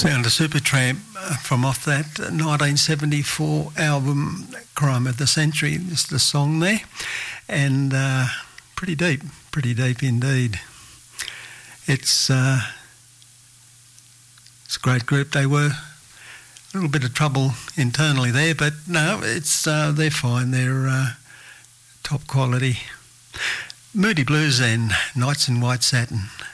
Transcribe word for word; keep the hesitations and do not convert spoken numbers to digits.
Sound of Supertramp uh, from off that nineteen seventy-four album Crime of the Century, just the song there, and uh, pretty deep, pretty deep indeed. It's, uh, it's a great group. They were a little bit of trouble internally there, but no, it's uh, they're fine. They're uh, top quality. Moody Blues then, Nights in White Satin.